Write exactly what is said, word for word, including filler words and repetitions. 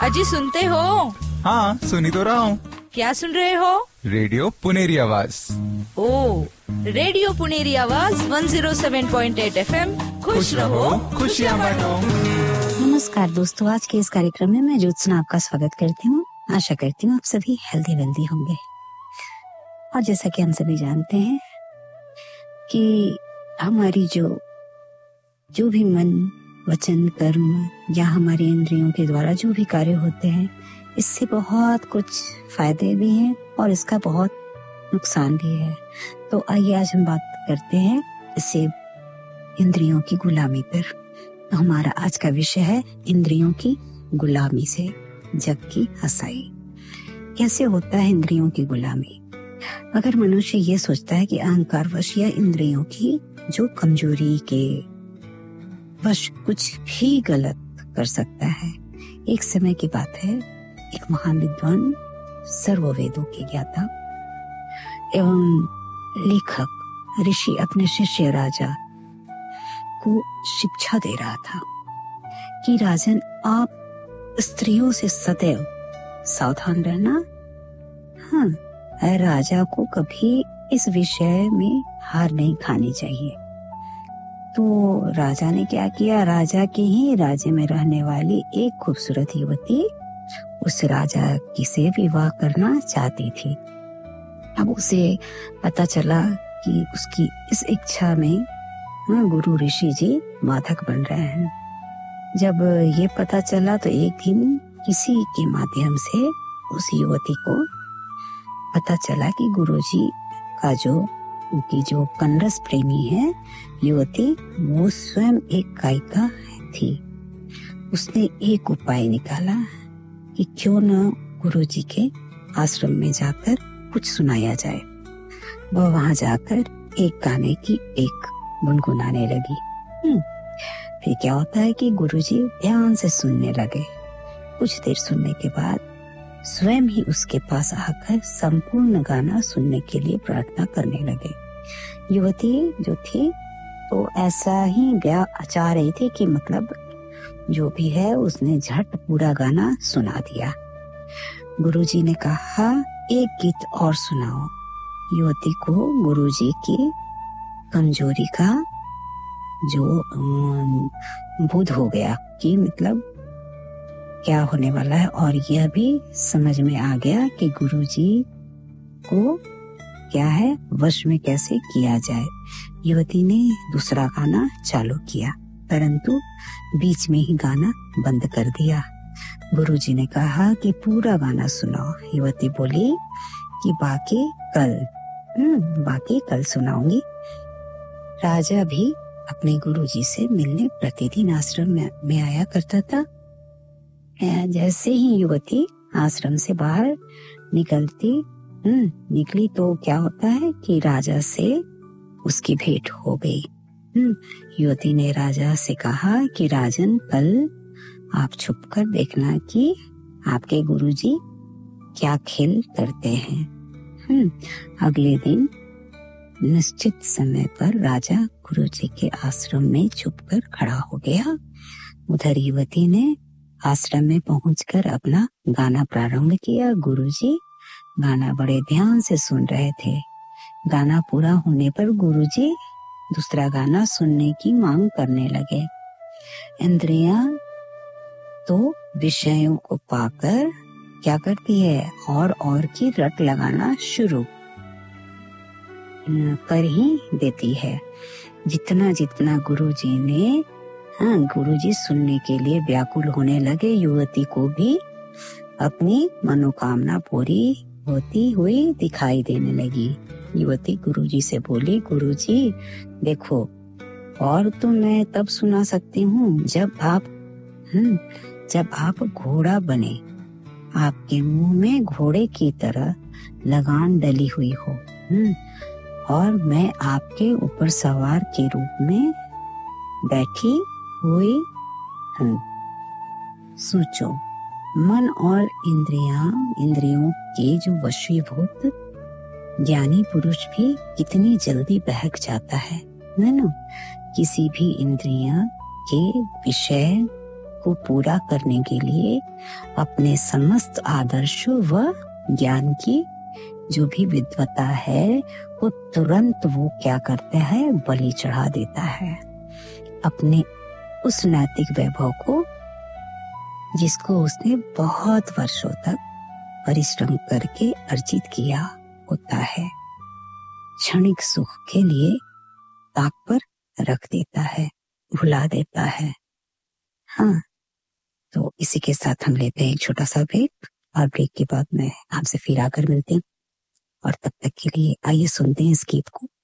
अजी सुनते हो? हाँ सुनी तो रहा हूँ। क्या सुन रहे हो? रेडियो पुनेरी आवाज। ओ, रेडियो पुनेरी आवाज एक सौ सात पॉइंट आठ एफएम। खुश रहो, खुशियाँ बांटो। नमस्कार दोस्तों, आज के इस कार्यक्रम में मैं ज्योत्सना आपका स्वागत करती हूँ। आशा करती हूँ आप सभी हेल्दी वेल्दी होंगे। और जैसा कि हम सभी जानते हैं कि हमारी जो जो भी मन, वचन, कर्म या हमारे इंद्रियों के द्वारा जो भी कार्य होते हैं, इससे बहुत कुछ फायदे भी हैं और इसका बहुत नुकसान भी है। तो आइए आज हम बात करते हैं इससे इंद्रियों की गुलामी पर। तो हमारा आज का विषय है इंद्रियों की गुलामी से जग की हंसाई। कैसे होता है इंद्रियों की गुलामी? अगर मनुष्य ये सोचता है कि अहंकारवश या इंद्रियों की जो कमजोरी के वश कुछ भी गलत कर सकता है। एक समय की बात है, एक महान विद्वान, सर्ववेदों के ज्ञाता एवं लेखक ऋषि अपने शिष्य राजा को शिक्षा दे रहा था कि राजन, आप स्त्रियों से सदैव सावधान रहना। हाँ, राजा को कभी इस विषय में हार नहीं खानी चाहिए। तो राजा ने क्या किया? राजा के ही राज्य में रहने वाली एक खूबसूरत युवती उस राजा की से विवाह करना चाहती थी। अब उसे पता चला कि उसकी इस इच्छा में गुरु ऋषि जी बाधक बन रहे हैं। जब ये पता चला तो एक दिन किसी के माध्यम से उस युवती को पता चला कि गुरुजी का जो उनकी जो कन्रस प्रेमी है युवती, वो स्वयं एक गायिका थी। उसने एक उपाय निकाला कि क्यों न गुरुजी के आश्रम में जाकर कुछ सुनाया जाए। वह वहां जाकर एक गाने की एक गुनगुनाने लगी। फिर क्या होता है कि गुरुजी ध्यान से सुनने लगे। कुछ देर सुनने के बाद स्वयं ही उसके पास आकर संपूर्ण गाना सुनने के लिए प्रार्थना करने लगे। युवती जो थी तो ऐसा ही ब्याह चाह रही थी कि मतलब जो भी है उसने झट पूरा गाना सुना दिया। गुरुजी ने कहा, एक गीत और सुनाओ। युवती को गुरुजी की कमजोरी का जो बोध हो गया कि मतलब क्या होने वाला है, और यह भी समझ में आ गया कि गुरुजी को क्या है वश में कैसे किया जाए। युवती ने दूसरा गाना चालू किया, परंतु बीच में ही गाना बंद कर दिया। गुरुजी ने कहा कि पूरा गाना सुनाओ। युवती बोली कि बाकी कल हम्म बाकी कल सुनाऊंगी। राजा भी अपने गुरुजी से मिलने प्रतिदिन आश्रम में, में आया करता था। जैसे ही युवती आश्रम से बाहर निकलती हम्म निकली तो क्या होता है कि राजा से उसकी भेंट हो गई। हम्म युवती ने राजा से कहा कि राजन, कल आप छुपकर देखना कि आपके गुरुजी क्या खेल करते हैं। हम्म अगले दिन निश्चित समय पर राजा गुरुजी के आश्रम में छुपकर खड़ा हो गया। उधर युवती ने आश्रम में पहुंचकर अपना गाना प्रारंभ किया। गुरुजी गाना बड़े ध्यान से सुन रहे थे। गाना पूरा होने पर गुरुजी दूसरा गाना सुनने की मांग करने लगे। इंद्रियां तो विषयों को पाकर क्या करती है, और और की रट लगाना शुरू कर ही देती है। जितना जितना गुरुजी ने हाँ गुरुजी सुनने के लिए व्याकुल होने लगे, युवती को भी अपनी मनोकामना पूरी होती हुई दिखाई देने लगी। युवती गुरुजी से बोली, गुरुजी देखो, और तो मैं तब सुना सकती हूँ जब आप हम्म जब आप घोड़ा बने, आपके मुंह में घोड़े की तरह लगाम डली हुई हो, हम्म और मैं आपके ऊपर सवार के रूप में बैठी हुई हूँ। सोचो, मन और इंद्रियां इंद्रियों के जो वशीभूत ज्ञानी पुरुष भी कितनी जल्दी बहक जाता है, है ना? किसी भी इंद्रियां के विषय को पूरा करने के लिए अपने समस्त आदर्शों व ज्ञान की जो भी विद्वता है वो तुरंत वो क्या करता है, बलि चढ़ा देता है अपने उस नैतिक वैभव को जिसको उसने बहुत वर्षों तक परिश्रम करके अर्जित किया होता है। क्षणिक सुख के लिए ताक पर रख देता है, भुला देता है। हाँ, तो इसी के साथ हम लेते हैं एक छोटा सा ब्रेक और ब्रेक के बाद मैं आपसे फिर आकर मिलती हूँ और तब तक के लिए आइए सुनते हैं इस गीत को।